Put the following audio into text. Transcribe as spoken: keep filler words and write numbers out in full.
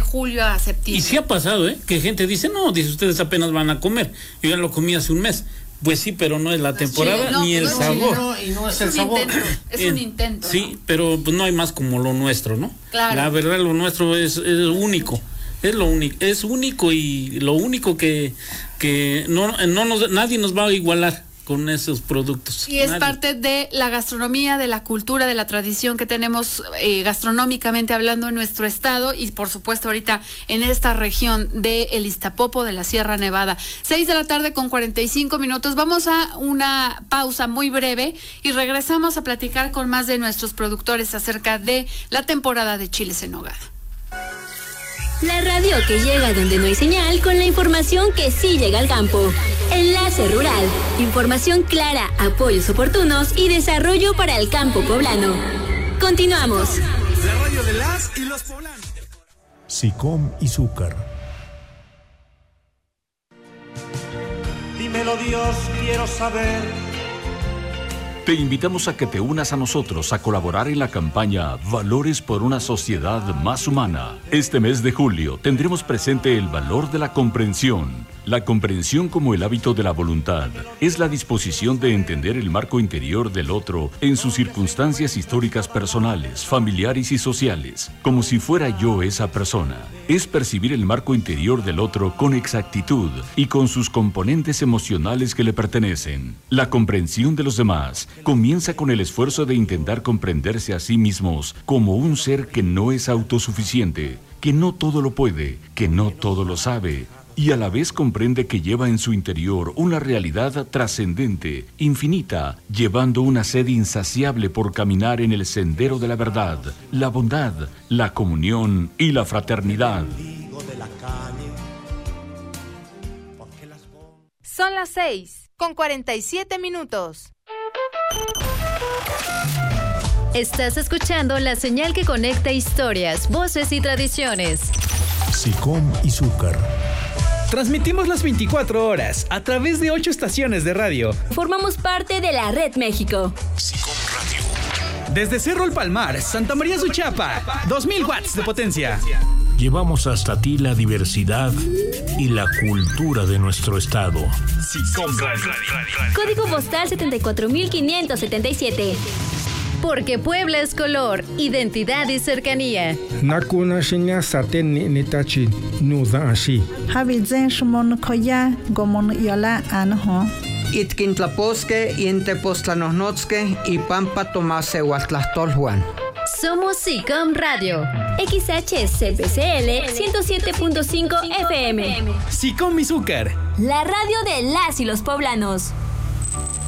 julio a septiembre. Y sí ha pasado, ¿eh? Que gente dice, no, dice, ustedes apenas van a comer. Yo ya lo comí hace un mes. Pues sí, pero no es la temporada Chile, no, ni el no, sabor. No, y no es, Es el un sabor. intento, es un intento. Sí, ¿no? pero pues no hay más como lo nuestro, ¿no? Claro. La verdad, lo nuestro es, es único. Es lo único, es único y lo único que, que no, no nos, nadie nos va a igualar con esos productos. Y es Nadie. parte de la gastronomía, de la cultura, de la tradición que tenemos eh, gastronómicamente hablando en nuestro estado y por supuesto ahorita en esta región de el Iztapopo de la Sierra Nevada. Seis de la tarde con cuarenta y cinco minutos. Vamos a una pausa muy breve y regresamos a platicar con más de nuestros productores acerca de la temporada de chiles en nogada. La radio que llega donde no hay señal con la información que sí llega al campo. Enlace Rural. Información clara, apoyos oportunos y desarrollo para el campo poblano. Continuamos. La radio de las y los poblanos. SICOM y Zúcar. Dímelo Dios, quiero saber. Te invitamos a que te unas a nosotros a colaborar en la campaña Valores por una sociedad más humana. Este mes de julio tendremos presente el valor de la comprensión. La comprensión como el hábito de la voluntad es la disposición de entender el marco interior del otro en sus circunstancias históricas personales, familiares y sociales, como si fuera yo esa persona. Es percibir el marco interior del otro con exactitud y con sus componentes emocionales que le pertenecen. La comprensión de los demás comienza con el esfuerzo de intentar comprenderse a sí mismos como un ser que no es autosuficiente, que no todo lo puede, que no todo lo sabe, y a la vez comprende que lleva en su interior una realidad trascendente, infinita, llevando una sed insaciable por caminar en el sendero de la verdad, la bondad, la comunión y la fraternidad. Son las seis, con cuarenta y siete minutos. Estás escuchando la señal que conecta historias, voces y tradiciones. SICOM y Zúcar. Transmitimos las veinticuatro horas a través de ocho estaciones de radio. Formamos parte de la Red México. SICOM Radio. Desde Cerro El Palmar, Santa María Suchapa, dos mil watts de potencia. Llevamos hasta ti la diversidad y la cultura de nuestro estado. SICOM Radio. Código postal setenta y cuatro mil quinientos setenta y siete. Porque Puebla es color, identidad y cercanía. Nakuna shinya saten ni nitachi nuda ashi. Habizen shmon koya gomon yola anho. Itkintlaposque y Entepoztlanohnotske y Pampa Tomase Huatlastolhuan. Somos SICOM Radio. X H C P C L ciento siete punto cinco F M. SICOM y Zúcar. La radio de las y los poblanos.